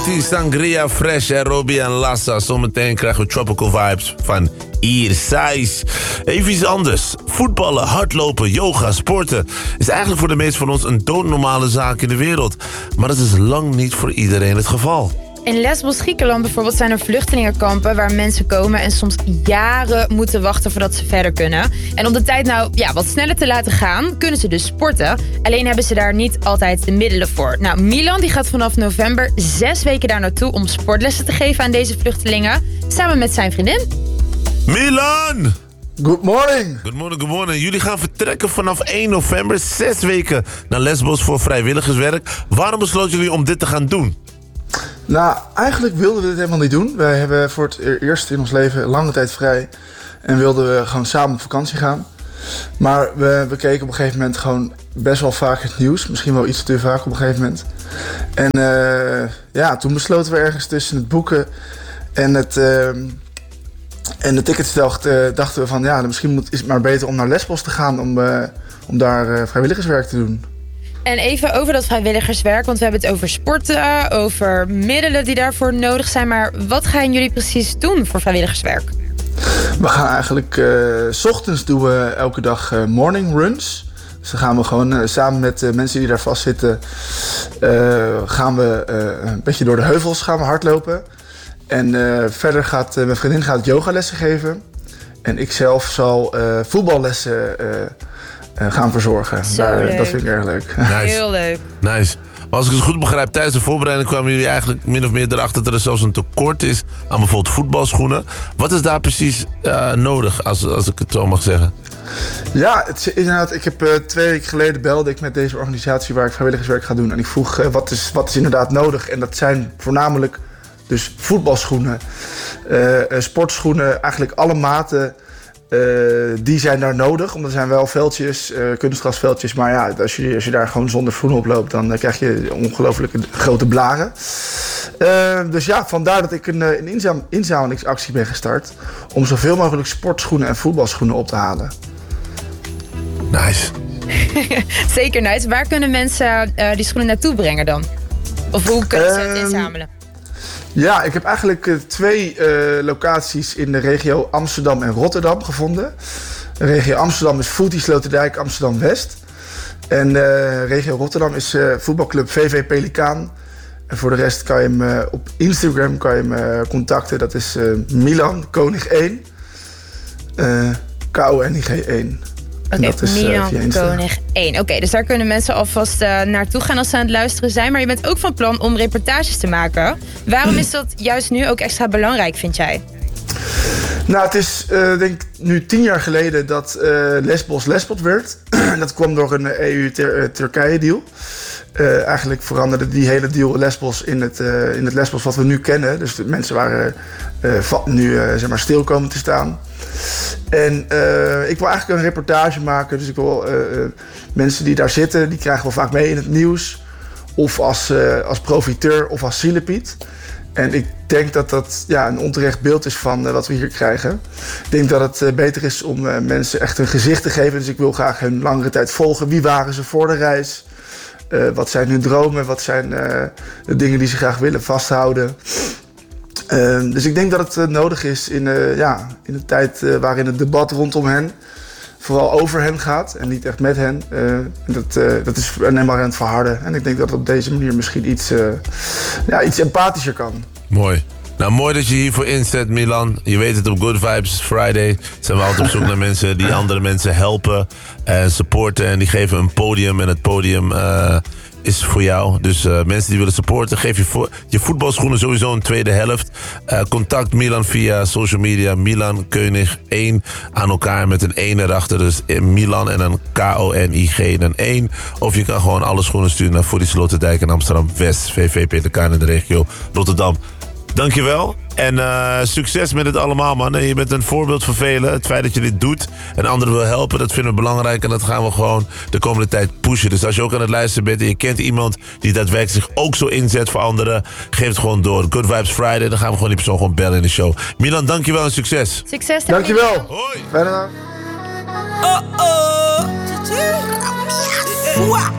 Party, Sangria, Fresh en Robbie en Lassa. Zometeen krijgen we tropical vibes van Irsais. Even iets anders. Voetballen, hardlopen, yoga, sporten is eigenlijk voor de meesten van ons een doodnormale zaak in de wereld. Maar dat is lang niet voor iedereen het geval. In Lesbos, Griekenland bijvoorbeeld, zijn er vluchtelingenkampen waar mensen komen en soms jaren moeten wachten voordat ze verder kunnen. En om de tijd wat sneller te laten gaan, kunnen ze dus sporten. Alleen hebben ze daar niet altijd de middelen voor. Nou, Milan die gaat vanaf november 6 weken daar naartoe om sportlessen te geven aan deze vluchtelingen, samen met zijn vriendin. Milan! Good morning. Good morning, good morning. Jullie gaan vertrekken vanaf 1 november, 6 weken naar Lesbos voor vrijwilligerswerk. Waarom besloten jullie om dit te gaan doen? Nou, eigenlijk wilden we dit helemaal niet doen. Wij hebben voor het eerst in ons leven lange tijd vrij. En wilden we gewoon samen op vakantie gaan. Maar we keken op een gegeven moment gewoon best wel vaak het nieuws. Misschien wel iets te vaak op een gegeven moment. En toen besloten we ergens tussen het boeken en de tickets dachten we van misschien is het maar beter om naar Lesbos te gaan om daar vrijwilligerswerk te doen. En even over dat vrijwilligerswerk, want we hebben het over sporten, over middelen die daarvoor nodig zijn. Maar wat gaan jullie precies doen voor vrijwilligerswerk? We gaan eigenlijk, 's ochtends doen we elke dag morning runs. Dus dan gaan we gewoon samen met mensen die daar vastzitten, gaan we een beetje door de heuvels gaan we hardlopen. En verder gaat mijn vriendin yogalessen geven. En ik zelf zal voetballessen gaan verzorgen. Dat vind ik erg leuk. Nice. Heel leuk. Nice. Maar als ik het goed begrijp, tijdens de voorbereiding kwamen jullie eigenlijk min of meer erachter dat er zelfs een tekort is aan bijvoorbeeld voetbalschoenen. Wat is daar precies nodig, als ik het zo mag zeggen? Ja, het is inderdaad. Ik heb 2 weken geleden belde ik met deze organisatie waar ik vrijwilligerswerk ga doen. En ik vroeg wat is inderdaad nodig. En dat zijn voornamelijk dus voetbalschoenen, sportschoenen, eigenlijk alle maten. Die zijn daar nodig, omdat er zijn wel veldjes, kunstgrasveldjes. Maar ja, als je daar gewoon zonder schoenen op loopt, dan krijg je ongelooflijk grote blaren. Dus ja, vandaar dat ik een inzamelingsactie ben gestart om zoveel mogelijk sportschoenen en voetbalschoenen op te halen. Nice. Zeker nice. Waar kunnen mensen die schoenen naartoe brengen dan? Of hoe kunnen ze het inzamelen? Ja, ik heb eigenlijk 2 locaties in de regio Amsterdam en Rotterdam gevonden. De regio Amsterdam is Footy Sloterdijk Amsterdam-West. En regio Rotterdam is voetbalclub VV Pelikaan. En voor de rest kan je hem op Instagram contacten. Dat is Milan Koning 1. KONIG 1. Oké, Milan Koning 1. Oké, dus daar kunnen mensen alvast naartoe gaan als ze aan het luisteren zijn. Maar je bent ook van plan om reportages te maken. Waarom is dat juist nu ook extra belangrijk, vind jij? Nou, het is denk ik nu 10 jaar geleden dat Lesbos werd. Dat kwam door een EU-Turkije-deal. Eigenlijk veranderde die hele deal Lesbos in het Lesbos wat we nu kennen. Dus de mensen waren nu stil komen te staan. En ik wil eigenlijk een reportage maken. Dus ik wil mensen die daar zitten, die krijgen wel vaak mee in het nieuws. Of als profiteur of als zielepiet. En ik denk dat dat een onterecht beeld is van wat we hier krijgen. Ik denk dat het beter is om mensen echt een gezicht te geven. Dus ik wil graag hun langere tijd volgen. Wie waren ze voor de reis? Wat zijn hun dromen? Wat zijn de dingen die ze graag willen vasthouden? Dus ik denk dat het nodig is in een tijd waarin het debat rondom hen vooral over hen gaat en niet echt met hen. Dat is alleen maar aan het verharden. En ik denk dat het op deze manier misschien iets empathischer kan. Mooi. Nou, mooi dat je hiervoor inzet, Milan. Je weet het, op Good Vibes Friday zijn we altijd op zoek naar mensen die andere mensen helpen en supporten. En die geven een podium en het podium is voor jou. Dus mensen die willen supporten, geef je voetbalschoenen sowieso een tweede helft. Contact Milan via social media. Milan Koning 1 aan elkaar met een 1 erachter. Dus Milan en dan KONIG en een 1. Of je kan gewoon alle schoenen sturen naar Footy Sloterdijk in Amsterdam-West. VV Pelikaan in de regio Rotterdam. Dankjewel. En succes met het allemaal, man. Je bent een voorbeeld voor velen. Het feit dat je dit doet en anderen wil helpen, dat vinden we belangrijk. En dat gaan we gewoon de komende tijd pushen. Dus als je ook aan het luisteren bent en je kent iemand die daadwerkelijk zich ook zo inzet voor anderen, geef het gewoon door. Good Vibes Friday, dan gaan we gewoon die persoon gewoon bellen in de show. Milan, dankjewel en succes. Succes. Dankjewel. Hoi. Fijne dag. Oh oh.